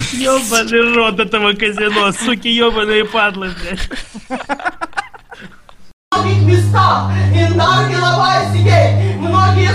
Ёбаный рот этого казино, суки ёбаные падлы, блядь. местах и наргиловая сидеть.